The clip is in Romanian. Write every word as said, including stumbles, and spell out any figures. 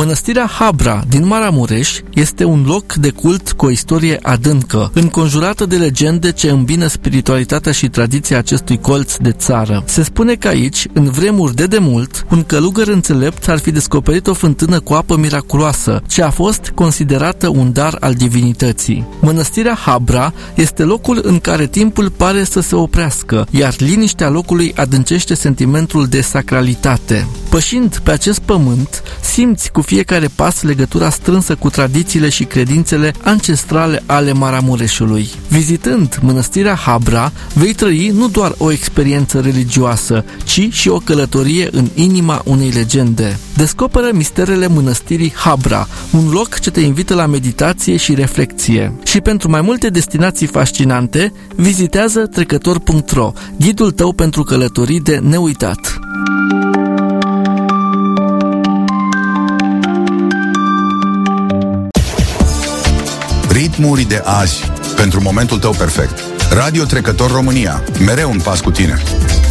Mănăstirea Habra din Maramureș este un loc de cult cu o istorie adâncă, înconjurată de legende ce îmbină spiritualitatea și tradiția acestui colț de țară. Se spune că aici, în vremuri de demult, un călugăr înțelept ar fi descoperit o fântână cu apă miraculoasă, ce a fost considerată un dar al divinității. Mănăstirea Habra este locul în care timpul pare să se oprească, iar liniștea locului adâncește sentimentul de sacralitate. Pășind pe acest pământ, simți cu fiecare pas legătura strânsă cu tradițiile și credințele ancestrale ale Maramureșului. Vizitând Mănăstirea Habra, vei trăi nu doar o experiență religioasă, ci și o călătorie în inima unei legende. Descoperă misterele Mănăstirii Habra, un loc ce te invită la meditație și reflecție. Și pentru mai multe destinații fascinante, vizitează trecător punct ro, ghidul tău pentru călătorii de neuitat. Ritmuri de azi, pentru momentul tău perfect. Radio Trecător România, mereu un pas cu tine.